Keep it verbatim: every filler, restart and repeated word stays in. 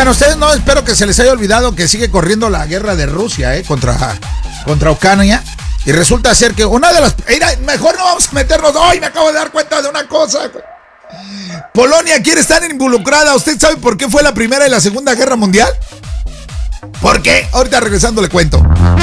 Oigan, ustedes no, espero que se les haya olvidado que sigue corriendo la guerra de Rusia, ¿eh? Contra, contra Ucrania. Y resulta ser que una de las... Mira, mejor no vamos a meternos... ¡Ay, me acabo de dar cuenta de una cosa! Polonia quiere estar involucrada. ¿Usted sabe por qué fue la Primera y la Segunda Guerra Mundial? ¿Por qué? Ahorita regresando le cuento.